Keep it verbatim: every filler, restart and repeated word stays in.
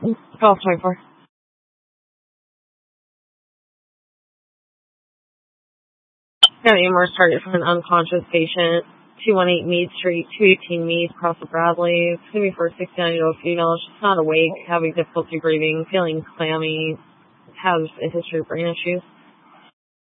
Golf twenty-four. Got an Amherst target from an unconscious patient. two one eight Mead Street, two eighteen Mead, across the Bradley. It's going to be for a sixty-nine-year-old female. She's not awake, having difficulty breathing, feeling clammy, has a history of brain issues.